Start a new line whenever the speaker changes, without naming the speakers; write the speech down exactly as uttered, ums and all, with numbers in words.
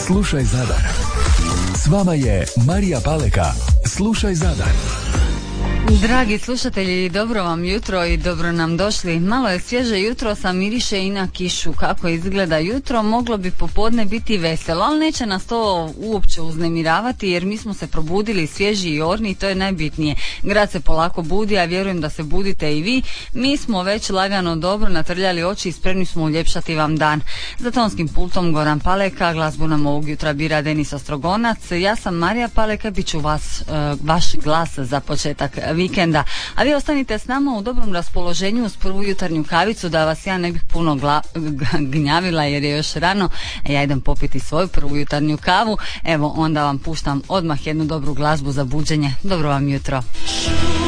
Slušaj Zadar. S vama je Marija Paleka. Slušaj Zadar.
Dragi slušatelji, dobro vam jutro i dobro nam došli. Malo je svježe jutro, sa miriše i na kišu. Kako izgleda jutro, moglo bi popodne biti veselo, ali neće nas to uopće uznemiravati jer mi smo se probudili svježi i orni i to je najbitnije. Grad se polako budi, a vjerujem da se budite i vi. Mi smo već lagano dobro natrljali oči i spremni smo uljepšati vam dan. Za tonskim pultom Goran Paleka, glazbu nam ovog jutra bira Denis Ostrogonac. Ja sam Marija Paleka, bit ću vas, vaš glas za početak vikenda. A vi ostanite s nama u dobrom raspoloženju uz prvu jutarnju kavicu, da vas ja ne bih puno gla, gnjavila jer je još rano. Ja idem popiti svoju prvu jutarnju kavu. Evo, onda vam puštam odmah jednu dobru glazbu za buđenje. Dobro vam jutro.